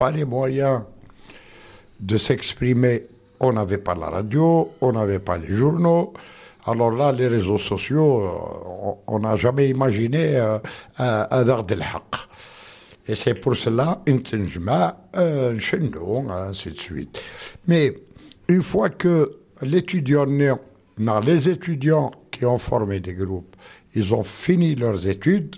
Pas les moyens de s'exprimer. On n'avait pas la radio, on n'avait pas les journaux. Alors là, les réseaux sociaux, on n'a jamais imaginé un art de l'haq. Et c'est pour cela, ainsi de suite. Mais une fois que les étudiants qui ont formé des groupes, ils ont fini leurs études,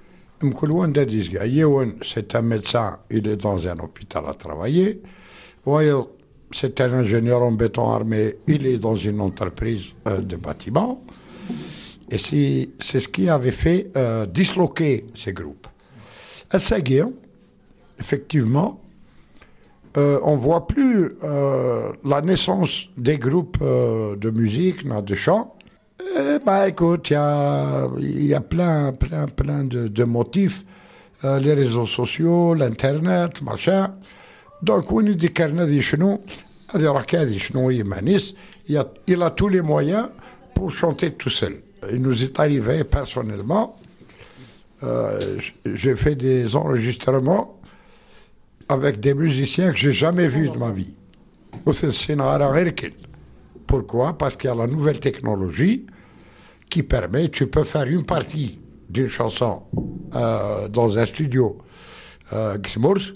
c'est un médecin, il est dans un hôpital à travailler. C'est un ingénieur en béton armé, il est dans une entreprise de bâtiment. Et c'est ce qui avait fait disloquer ces groupes. À Saguir, effectivement, on ne voit plus la naissance des groupes de musique, de chant. Écoute, il y a plein de motifs. Les réseaux sociaux, l'Internet, machin. Donc, on dit il a tous les moyens pour chanter tout seul. Il nous est arrivé personnellement, j'ai fait des enregistrements avec des musiciens que j'ai jamais vus de ma vie. Pourquoi? Parce qu'il y a la nouvelle technologie qui permet, tu peux faire une partie d'une chanson dans un studio Gizmours,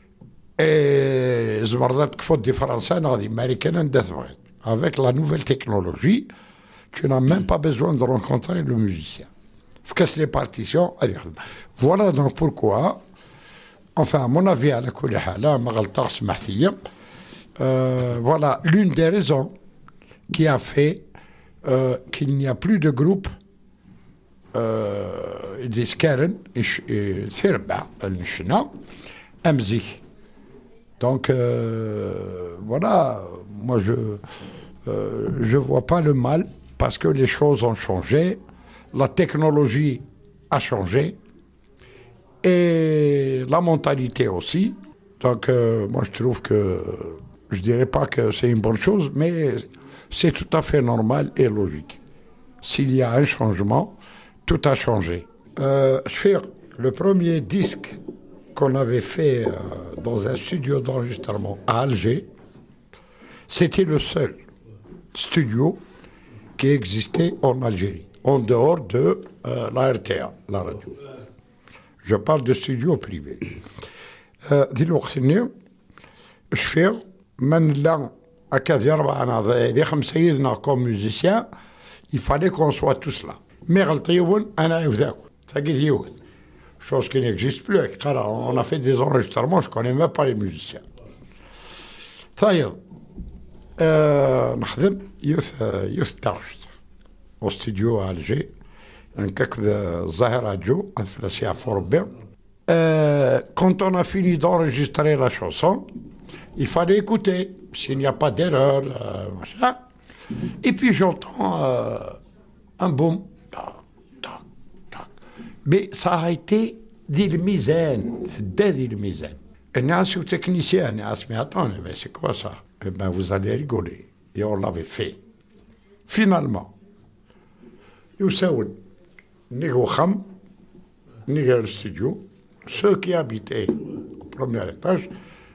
et avec la nouvelle technologie, tu n'as même pas besoin de rencontrer le musicien. Casse les partitions. Voilà donc pourquoi, enfin, à mon avis, voilà l'une des raisons qui a fait qu'il n'y a plus de groupe des Skaren et Sirba, al-Nishna, Amzi. Donc, voilà, moi je vois pas le mal parce que les choses ont changé, la technologie a changé et la mentalité aussi. Donc, moi je trouve que, je dirais pas que c'est une bonne chose, mais c'est tout à fait normal et logique. S'il y a un changement, tout a changé. Le premier disque qu'on avait fait dans un studio d'enregistrement à Alger, c'était le seul studio qui existait en Algérie, en dehors de la RTA, la radio. Je parle de studio privé. Comme musicien, il fallait qu'on soit tous là. Mais chose qui n'existe plus. On a fait des enregistrements, je ne connais même pas les musiciens. نخدم youth touch au studio à Alger. Quand on a fini d'enregistrer la chanson, il fallait écouter s'il n'y a pas d'erreur, machin. Et puis j'entends un boom. Mais ça a été des misaines, c'est des misaines. Et nous, technicien, mais attendez, mais c'est quoi ça? Eh bien, vous allez rigoler. Et on l'avait fait. Finalement, nous sommes le studio, ceux qui habitaient au premier étage,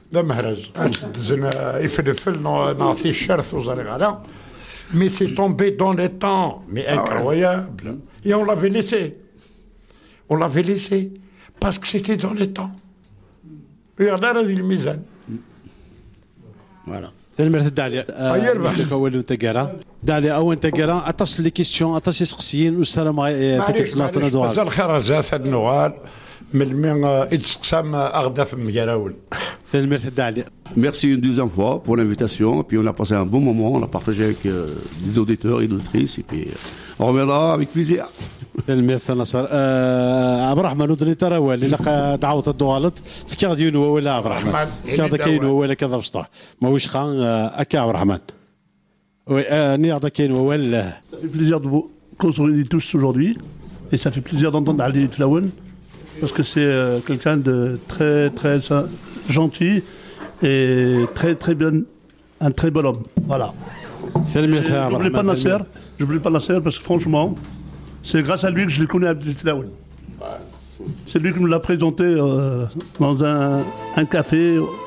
mais c'est tombé dans les temps, mais incroyable. Et on l'avait laissé. On l'avait laissé parce que c'était dans les temps. Regardez le misère. Voilà. المرت داليا اول انت قرا داليا او انت قرا اتصل لي كيستيون اتصل سقسيين والسلام عليكم لا دوار مازال خرجات النوار من اتسقسم اغدا في مجراول في المرت داليا. Merci une deuxième fois pour l'invitation et puis on a passé un bon moment, on a partagé avec des auditeurs et auditrices et puis on reviendra avec plaisir. المرت نصر عبد الرحمن ودني ترى واللي لقى دعوه الدوالط في كاديون ولا عبد الرحمن كذا كاين ولا كذا بسطح ماهوش خان اكا عبد الرحمن وي ني هذا كاين ولا. Ça fait plaisir de vous consolider tous aujourd'hui et ça fait plaisir d'entendre Ali Tlaouen parce que c'est quelqu'un de très très gentil et très très bien, un très bon homme. Voilà. J'oublie pas Nasser parce que franchement c'est grâce à lui que je le connais à Abdel Tlaouen. C'est lui qui me l'a présenté dans un café